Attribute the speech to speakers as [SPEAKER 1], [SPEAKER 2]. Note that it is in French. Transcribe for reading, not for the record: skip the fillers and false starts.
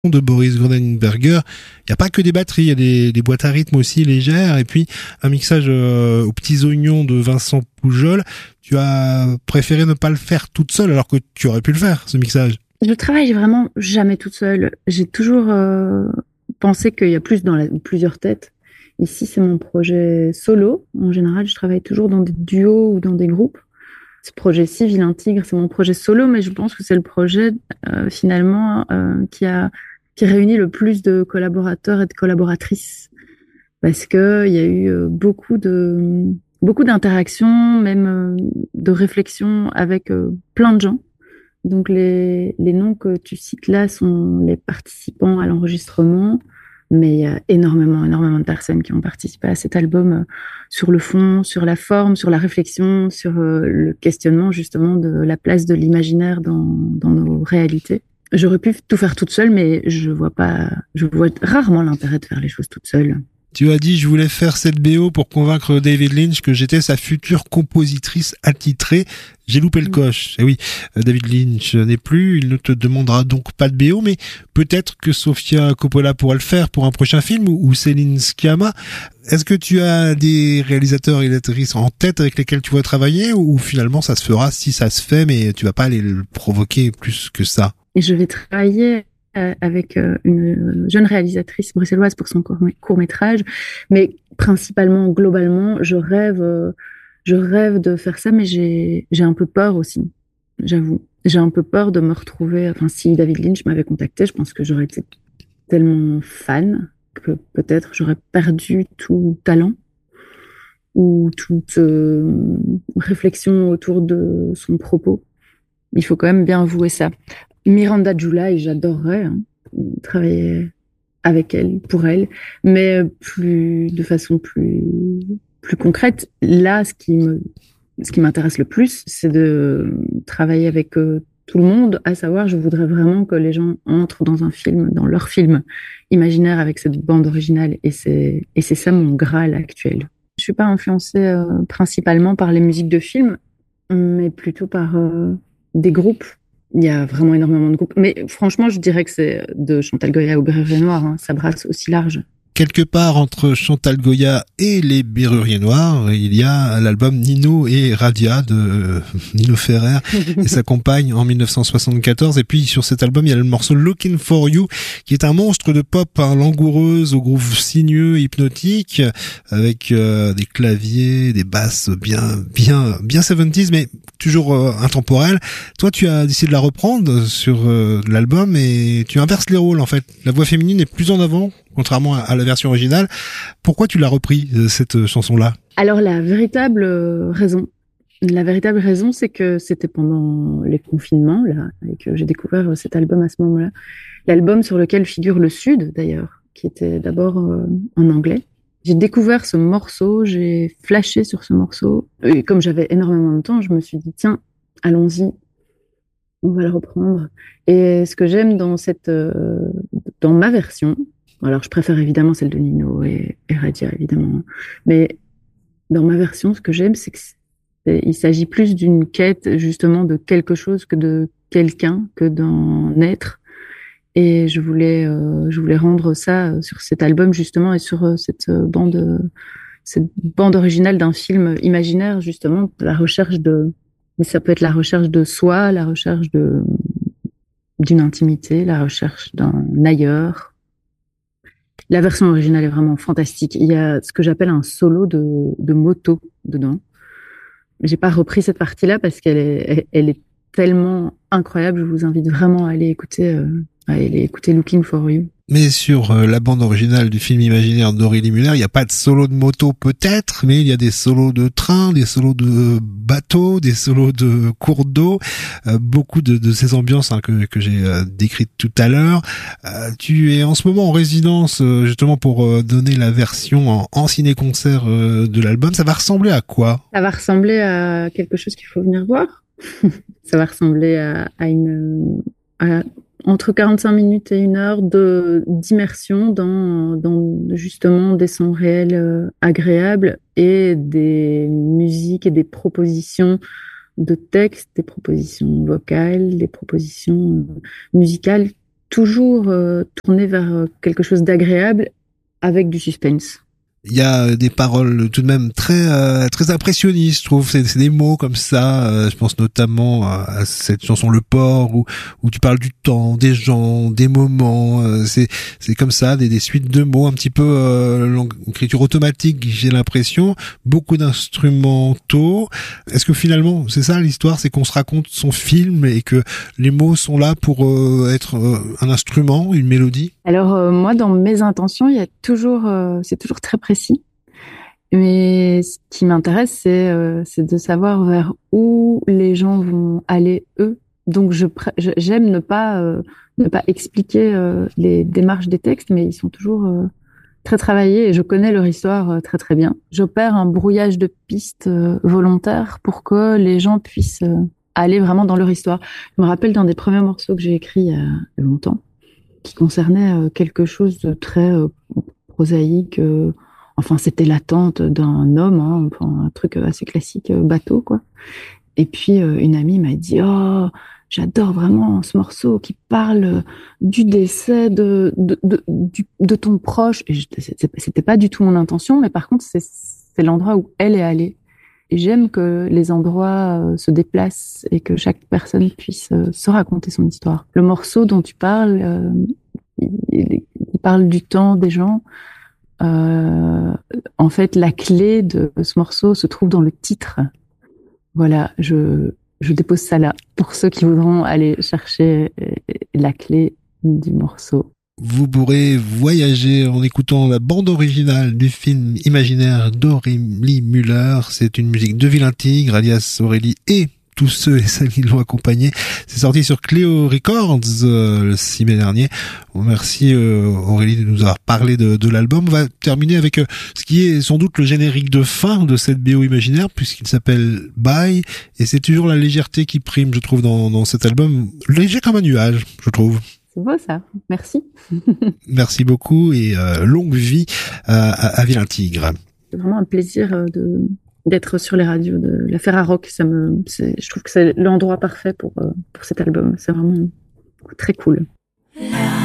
[SPEAKER 1] de Boris Gronenberger, il n'y a pas que des batteries, il y a des boîtes à rythme aussi légères, et puis un mixage aux petits oignons de Vincent Poujol. Tu as préféré ne pas le faire toute seule, alors que tu aurais pu le faire, ce mixage.
[SPEAKER 2] Je travaille vraiment jamais toute seule. J'ai toujours pensé qu'il y a plusieurs têtes. Ici, c'est mon projet solo. En général, je travaille toujours dans des duos ou dans des groupes. Ce projet-ci, Vilain Tigre, c'est mon projet solo, mais je pense que c'est le projet finalement qui réunit le plus de collaborateurs et de collaboratrices, parce que il y a eu beaucoup d'interactions, même de réflexions avec plein de gens. Donc les noms que tu cites là sont les participants à l'enregistrement, mais il y a énormément de personnes qui ont participé à cet album sur le fond, sur la forme, sur la réflexion, sur le questionnement justement de la place de l'imaginaire dans nos réalités. J'aurais pu tout faire toute seule, mais je vois rarement l'intérêt de faire les choses toute seule.
[SPEAKER 1] Tu as dit, je voulais faire cette BO pour convaincre David Lynch que j'étais sa future compositrice attitrée. J'ai loupé le coche. Et oui, David Lynch n'est plus, il ne te demandera donc pas de BO, mais peut-être que Sofia Coppola pourra le faire pour un prochain film, ou Céline Sciamma. Est-ce que tu as des réalisateurs et réalisatrices en tête avec lesquels tu vas travailler, ou finalement ça se fera si ça se fait, mais tu vas pas aller le provoquer plus que ça?
[SPEAKER 2] Et je vais travailler avec une jeune réalisatrice bruxelloise pour son court-métrage, mais principalement, globalement, je rêve de faire ça, mais j'ai un peu peur aussi, j'avoue. J'ai un peu peur de me retrouver, enfin, si David Lynch m'avait contacté, je pense que j'aurais été tellement fan que peut-être j'aurais perdu tout talent ou toute réflexion autour de son propos. Il faut quand même bien avouer ça. Miranda July, j'adorerais travailler avec elle, pour elle, mais de façon plus concrète. Là, ce qui m'intéresse le plus, c'est de travailler avec tout le monde, à savoir, je voudrais vraiment que les gens entrent dans un film, dans leur film imaginaire avec cette bande originale, et c'est ça mon Graal actuel. Je suis pas influencée principalement par les musiques de films, mais plutôt par des groupes. Il y a vraiment énormément de groupes. Mais franchement, je dirais que c'est de Chantal Goya au Berrurier Noir. Hein. Ça brasse aussi large.
[SPEAKER 1] Quelque part entre Chantal Goya et les Berruriers Noirs, il y a l'album Nino et Radia de Nino Ferrer et sa compagne en 1974. Et puis sur cet album, il y a le morceau Looking for You, qui est un monstre de pop langoureuse au groove sinueux, hypnotique, avec des claviers, des basses bien 70s, mais toujours intemporel. Toi, tu as décidé de la reprendre sur l'album et tu inverses les rôles en fait. La voix féminine est plus en avant, contrairement à la version originale. Pourquoi tu l'as repris, cette chanson-là?
[SPEAKER 2] Alors la véritable raison, c'est que c'était pendant les confinements là, et que j'ai découvert cet album à ce moment-là. L'album sur lequel figure Le Sud, d'ailleurs, qui était d'abord en anglais. J'ai découvert ce morceau, j'ai flashé sur ce morceau. Et comme j'avais énormément de temps, je me suis dit, tiens, allons-y, on va le reprendre. Et ce que j'aime dans ma version, alors je préfère évidemment celle de Nino et Radia, évidemment, mais dans ma version, ce que j'aime, c'est qu'il s'agit plus d'une quête, justement, de quelque chose que de quelqu'un, que d'un être. Et je voulais rendre ça sur cet album, justement, et sur cette bande originale d'un film imaginaire, justement, mais ça peut être la recherche de soi, la recherche d'une intimité, la recherche d'un ailleurs. La version originale est vraiment fantastique. Il y a ce que j'appelle un solo de moto dedans. J'ai pas repris cette partie-là parce qu'elle est tellement incroyable. Je vous invite vraiment à aller écouter Looking for You.
[SPEAKER 1] Mais sur la bande originale du film imaginaire d'Aurélie Muller, il n'y a pas de solo de moto peut-être, mais il y a des solos de train, des solos de bateau, des solos de cours d'eau, beaucoup de ces ambiances que j'ai décrites tout à l'heure. Tu es en ce moment en résidence justement pour donner la version en ciné-concert de l'album. Ça va ressembler à quoi?
[SPEAKER 2] Ça va ressembler à quelque chose qu'il faut venir voir. Ça va ressembler à entre 45 minutes et 1 heure d'immersion dans justement des sons réels agréables et des musiques et des propositions de textes, des propositions vocales, des propositions musicales toujours tourné vers quelque chose d'agréable avec du suspense.
[SPEAKER 1] Il y a des paroles tout de même très impressionnistes, je trouve. C'est des mots comme ça. Je pense notamment à cette chanson Le Port où tu parles du temps, des gens, des moments. C'est comme ça, des suites de mots un petit peu l'écriture automatique. J'ai l'impression beaucoup d'instrumentaux. Est-ce que finalement c'est ça l'histoire, c'est qu'on se raconte son film et que les mots sont là pour être un instrument, une mélodie?
[SPEAKER 2] Alors moi, dans mes intentions, il y a toujours, c'est toujours très précis. Mais ce qui m'intéresse, c'est de savoir vers où les gens vont aller eux. Donc j'aime ne pas expliquer les démarches des textes, mais ils sont toujours très travaillés et je connais leur histoire très très bien. J'opère un brouillage de pistes volontaire pour que les gens puissent aller vraiment dans leur histoire. Je me rappelle d'un des premiers morceaux que j'ai écrit il y a longtemps, qui concernait quelque chose de très prosaïque. Enfin, c'était l'attente d'un homme, hein, enfin, un truc assez classique, bateau, quoi. Et puis, une amie m'a dit, oh, j'adore vraiment ce morceau qui parle du décès de ton proche. Et c'était pas du tout mon intention, mais par contre, c'est l'endroit où elle est allée. Et j'aime que les endroits se déplacent et que chaque personne puisse se raconter son histoire. Le morceau dont tu parles, il parle du temps des gens. En fait, la clé de ce morceau se trouve dans le titre. Voilà, je dépose ça là pour ceux qui voudront aller chercher la clé du morceau.
[SPEAKER 1] Vous pourrez voyager en écoutant la bande originale du film imaginaire d'Aurélie Müller. C'est une musique de Vilain Tigre, alias Aurélie et tous ceux et celles qui l'ont accompagné. C'est sorti sur Cléo Records le 6 mai dernier. Merci Aurélie de nous avoir parlé de l'album. On va terminer avec ce qui est sans doute le générique de fin de cette BO imaginaire, puisqu'il s'appelle Bye, et c'est toujours la légèreté qui prime, je trouve, dans cet album. Léger comme un nuage, je trouve.
[SPEAKER 2] C'est beau ça, merci.
[SPEAKER 1] Merci beaucoup et longue vie à Vilain Tigre.
[SPEAKER 2] C'est vraiment un plaisir d'être sur les radios de la Ferrarock. Je trouve que c'est l'endroit parfait pour cet album. C'est vraiment très cool.